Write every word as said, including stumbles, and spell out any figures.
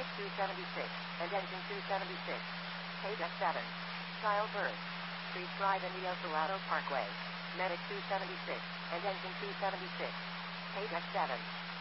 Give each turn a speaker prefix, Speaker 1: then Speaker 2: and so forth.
Speaker 1: Medic two seventy-six, and Engine two seventy-six. Page F seven. Childbirth. Street Drive in Rio Salado Parkway. Medic two seventy-six, and Engine two seventy-six. Page F seven.